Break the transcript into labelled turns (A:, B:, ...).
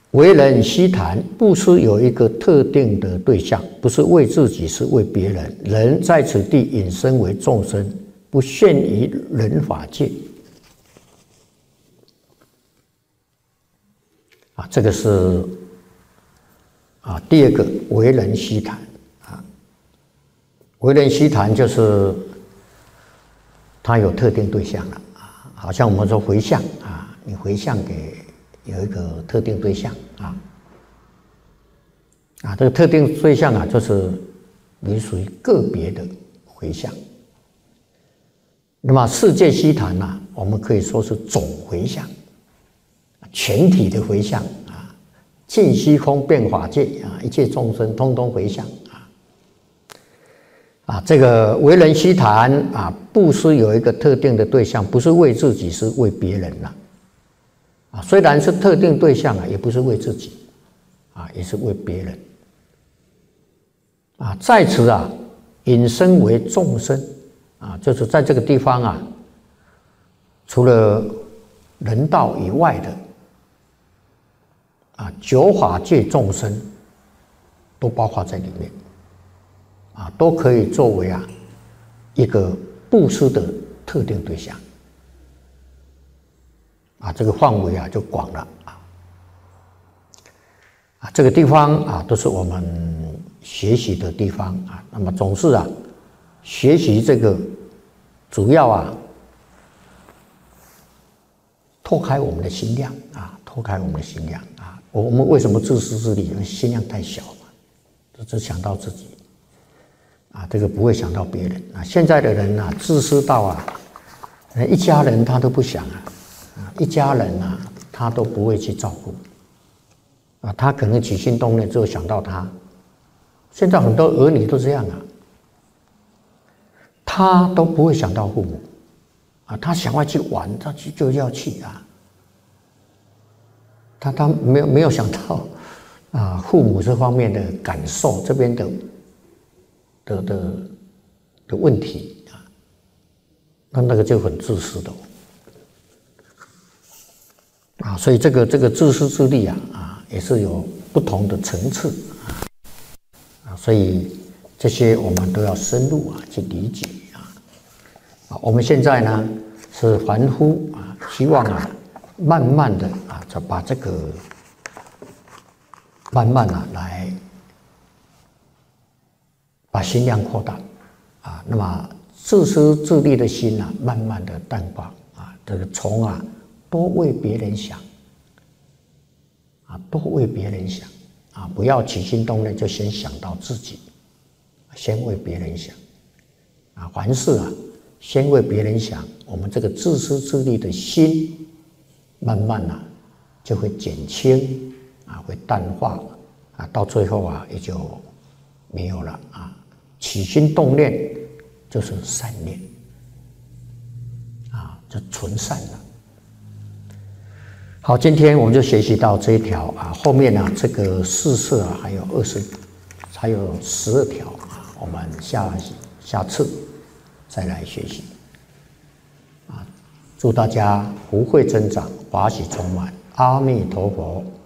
A: 为人希谈，不是有一个特定的对象，不是为自己，是为别人。人在此地引申为众生，不限于人法界。这个是第二个为人希谈啊。为人希谈就是他有特定对象了啊，好像我们说回向啊，你回向给有一个特定对象这个特定对象就是你属于个别的回向。那么世界希谈我们可以说是总回向，全体的回向尽虚空遍法界一切众生通通回向这个为人希谈不是有一个特定的对象，不是为自己，是为别人虽然是特定对象也不是为自己也是为别人在此引申为众生就是在这个地方除了人道以外的九法界众生都包括在里面都可以作为一个布施的特定对象这个范围就广了这个地方都是我们学习的地方那么总是学习这个主要拓开我们的心量拓开我们的心量我们为什么自私自利？因为心量太小嘛，只想到自己这个不会想到别人现在的人自私到一家人他都不想一家人他都不会去照顾他可能起心动念只有想到他。现在很多儿女都这样他都不会想到父母他想要去玩，他就要去他没有想到父母这方面的感受，这边的问题那个就很自私的所以这个自私自利也是有不同的层次所以这些我们都要深入去理解我们现在呢是凡夫希望慢慢的把这个慢慢来把心量扩大那么自私自利的心慢慢的淡化这个从多为别人想多为别人想不要起心动念就先想到自己，先为别人想凡事先为别人想，我们这个自私自利的心慢慢就会减轻会淡化到最后也就没有了起心动念就是善念就纯善了。好，今天我们就学习到这一条后面这个四摄还有12条我们下次再来学习祝大家福慧增长，法喜充满，阿弥陀佛。